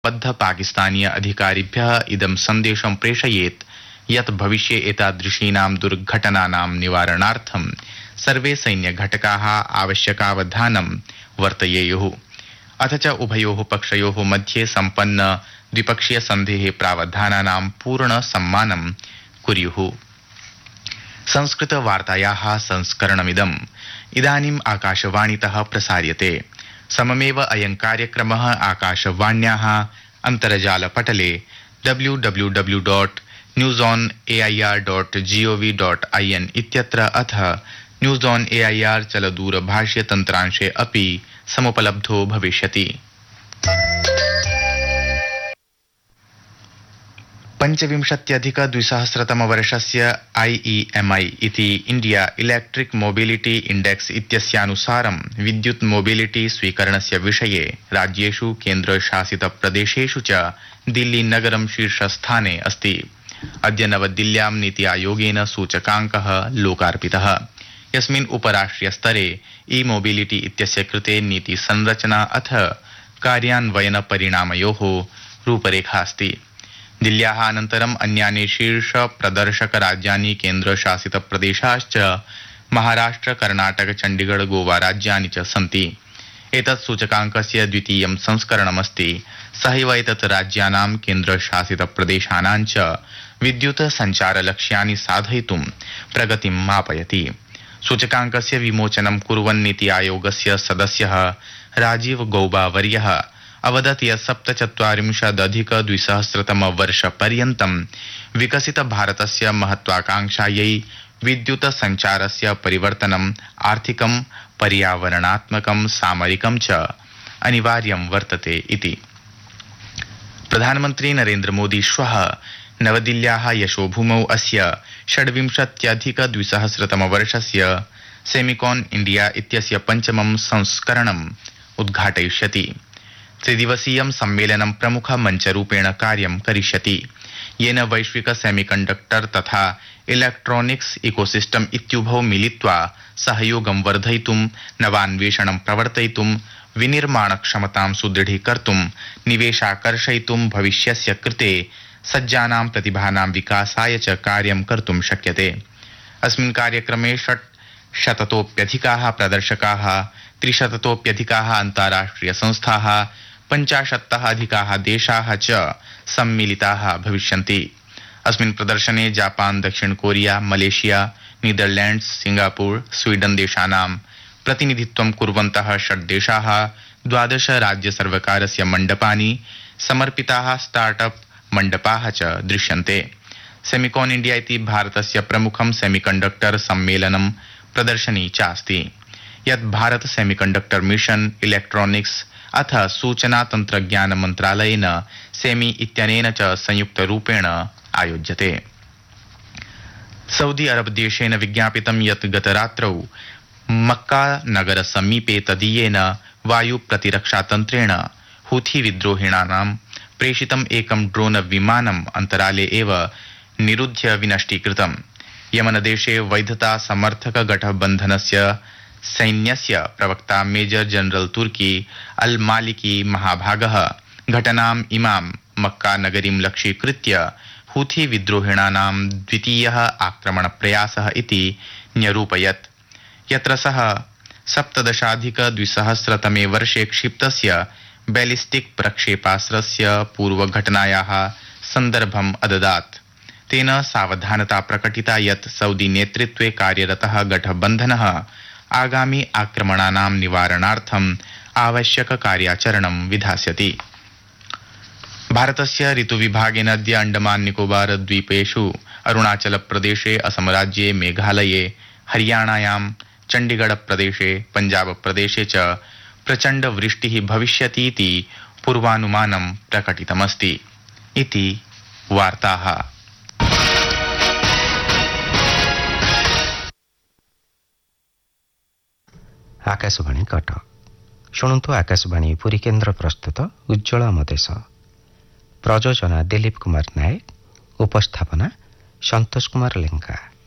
प्रतिज्ञाबद्ध पाकिस्तानीय अधिकारिभ्यः इदं सन्देशं प्रेषयेत् यत् भविष्ये एतादृशीनां दुर्घटनानां निवारणार्थं सर्वे सैन्यघटकाः आवश्यकावधानं वर्तयेयुः। अथ च उभयोः पक्षयोः मध्ये सम्पन्न द्विपक्षीय सन्धेः प्रावधानानां पूर्ण सम्मानं कुर्युः। संस्कृत वार्तायाः संस्करणमिदम् इदानीम् आकाशवाणीतः प्रसार्यते। सममेव अयं कार्यक्रमः आकाशवाण्याः अन्तर्जालपटले www.newsonair.gov.in इत्यत्र अथ न्यूज़ ऑन एआईआर चलदूरभाष्य तन्त्रांशे अपि समुपलब्धो भविष्यति। पञ्चविंशत्यधिक-द्विसहस्रतमवर्षस्य IEMI इति इंडिया इलेक्ट्रिक मोबिलिटी इंडेक्स इत्यस्यानुसारं विद्युत् मोबिलिटी स्वीकरणस्य विषये राज्येषु केन्द्रशासितप्रदेशेषु च दिल्ली नगरं शीर्षस्थाने अस्ति। अद्य नवदिल्ल्यां नीति आयोगेन सूचकाङ्कः लोकार्पितः, यस्मिन् उपराष्ट्रीयस्तरे ई-मोबिलिटी इत्यस्य कृते नीति संरचना अथ कार्यान्वयन परिणामयोः रूपरेखा अस्ति। दिल्ल्याः अनन्तरम् अन्यानि शीर्ष प्रदर्शक राज्यानि केन्द्रशासितप्रदेशाश्च महाराष्ट्र, कर्णाटक, चण्डीगढ़, गोवा राज्यानि च सन्ति। एतत् सूचकाङ्कस्य द्वितीयं संस्करणमस्ति। सहैव एतत् राज्यानां केन्द्रशासितप्रदेशानां च विद्युत् सञ्चारलक्ष्यानि साधयितुं प्रगतिं मापयति। सूचकाङ्कस्य विमोचनं कुर्वन् नीति आयोगस्य सदस्यः राजीव गौबा वर्यः अवदत् यत् 47-अधिक-2000 विकसित भारतस्य महत्वाकांक्षायै विद्युत सञ्चारस्य परिवर्तनम् आर्थिकं, पर्यावरणात्मकं, सामरिकं च अनिवार्यं वर्तते इति। प्रधानमन्त्री नरेन्द्र मोदी श्वः नवदिल्ल्याः यशोभूमौ अस्य 26-अधिक-2000 सेमिकॉन इंडिया इत्यस्य पञ्चमं संस्करणम् उद्घाटयिष्यति। त्रिदिवसीयं सम्मेलनं प्रमुख मञ्चरूपेण कार्यं करिष्यति, येन वैश्विक सेमीकण्डक्टर तथा इलेक्ट्रॉनिक्स इकोसिस्टम इत्युभौ मिलित्वा सहयोगं वर्धयितुं, नवान्वेषणं प्रवर्तयितुं, विनिर्माणक्षमतां सुदृढीकर्तुं, निवेशाकर्षयितुं, भविष्यस्य कृते सज्जानां प्रतिभानां विकासाय च कार्यं कर्तुं शक्यते। अस्मिन् कार्यक्रमे 600तोऽप्यधिकाः प्रदर्शकाः, 300तोऽप्यधिकाः अन्ताराष्ट्रिय संस्थाः, 50तः अधिकाः देशाः च सम्मिलिताः भविष्यन्ति। अस्मिन् प्रदर्शने जापान, दक्षिण Korea, Malaysia, Netherlands, Singapore, Sweden देशानां प्रतिनिधित्वं कुर्वन्तः 6 देशाः, 12 राज्यसर्वकारस्य मण्डपानि, समर्पिताः स्टार्टअप मण्डपाः च दृश्यन्ते। सेमिकॉन इंडिया इति भारतस्य प्रमुखं सेमीकण्डक्टर सम्मेलनं प्रदर्शनी चास्ति, यत् भारत सेमीकण्डक्टर मिशन, इलेक्ट्रॉनिक्स अथ सूचना तन्त्रज्ञान मन्त्रालयेन सेमी इत्यनेन च संयुक्तरूपेण आयोज्यते। सऊदी अरब देशेन विज्ञापितं यत् गतरात्रौ मक्का नगर समीपे तदीयेन वायु प्रतिरक्षातन्त्रेण हूथी विद्रोहिणानां प्रेषितम् एकं ड्रोन विमानम् अन्तराले एव निरुध्य विनष्टीकृतम्। यमनदेशे वैधता समर्थक गठबन्धनस्य सैन्यस्य प्रवक्ता मेजर जनरल तुर्की अल मालिकी महाभागः घटनाम् इमां मक्का नगरीं लक्ष्यीकृत्य हूथी विद्रोहिणानां द्वितीयः आक्रमणप्रयासः इति न्यरूपयत्, यत्र सः 17-अधिक-2000 वर्षे क्षिप्तस्य बैलिस्टिक प्रक्षेपास्त्रस्य पूर्वघटनायाः सन्दर्भम् अददात्। तेन सावधानता प्रकटिता यत् सऊदी नेतृत्वे कार्यरतः गठबन्धनः आगामी आक्रमणानां निवारणार्थम् आवश्यक कार्याचरणं विधास्यति। भारतस्य ऋतुविभागेन अद्य अंडमान निकोबार द्वीपेषु, अरुणाचल प्रदेशे, असम राज्ये, मेघालये, हरियाणायां, चण्डीगढ़ प्रदेशे, पंजाब प्रदेशे च प्रचण्ड वृष्टिः भविष्यतीति पूर्वानुमानं प्रकटितमस्ति इति वार्ताः। आकाशवाणी कटक शुणु आकाशवाणी पुरी केन्द्र प्रस्तुत उज्ज्वल मदेश। प्रयोजना दिलीप कुमार नायक, उपस्थापना संतोष कुमार लेंका।